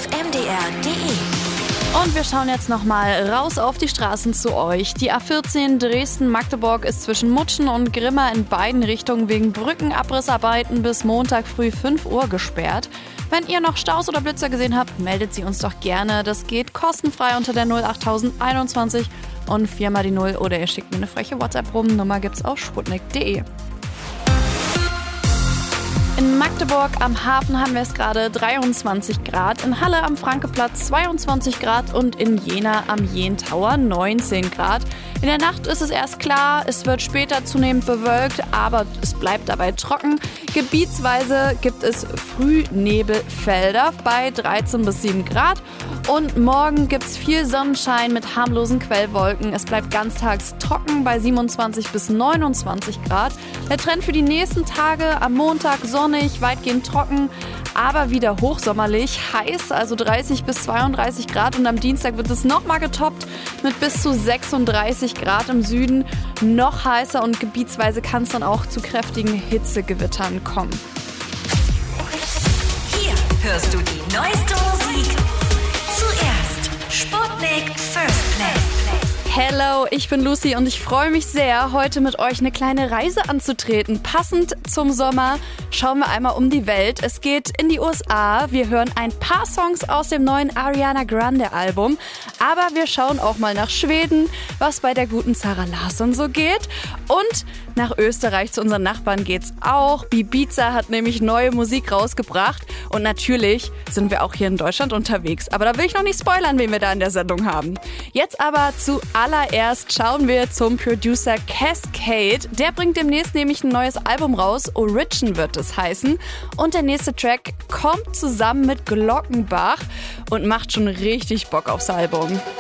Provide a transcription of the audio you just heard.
mdr.de. Und wir schauen jetzt nochmal raus auf die Straßen zu euch. Die A14 Dresden-Magdeburg ist zwischen Mutschen und Grimma in beiden Richtungen wegen Brückenabrissarbeiten bis Montag früh 5 Uhr gesperrt. Wenn ihr noch Staus oder Blitzer gesehen habt, meldet sie uns doch gerne. Das geht kostenfrei unter der 08021 und 4 mal die 0 oder ihr schickt mir eine freche WhatsApp-Nummer, gibt's auf sputnik.de. In Magdeburg am Hafen haben wir es gerade 23 Grad, in Halle am Frankeplatz 22 Grad und in Jena am Jentower 19 Grad. In der Nacht ist es erst klar, es wird später zunehmend bewölkt, aber es bleibt dabei trocken. Gebietsweise gibt es Frühnebelfelder bei 13 bis 7 Grad. Und morgen gibt es viel Sonnenschein mit harmlosen Quellwolken. Es bleibt ganztags trocken bei 27 bis 29 Grad. Der Trend für die nächsten Tage: am Montag sonnig, weitgehend trocken, aber wieder hochsommerlich, heiß, also 30 bis 32 Grad. Und am Dienstag wird es nochmal getoppt mit bis zu 36 Grad im Süden. Noch heißer und gebietsweise kann es dann auch zu kräftigen Hitzegewittern kommen. Hier hörst du die neueste Musik. Zuerst Sputnik First Play. Hello, ich bin Lucy und ich freue mich sehr, heute mit euch eine kleine Reise anzutreten. Passend zum Sommer schauen wir einmal um die Welt. Es geht in die USA. Wir hören ein paar Songs aus dem neuen Ariana Grande Album. Aber wir schauen auch mal nach Schweden, was bei der guten Zara Larsson so geht. Und nach Österreich zu unseren Nachbarn geht's auch. Ibiza hat nämlich neue Musik rausgebracht. Und natürlich sind wir auch hier in Deutschland unterwegs. Aber da will ich noch nicht spoilern, wen wir da in der Sendung haben. Jetzt aber zuallererst schauen wir zum Producer Cascade. Der bringt demnächst nämlich ein neues Album raus. Origin wird es heißen. Und der nächste Track kommt zusammen mit Glockenbach und macht schon richtig Bock aufs Album.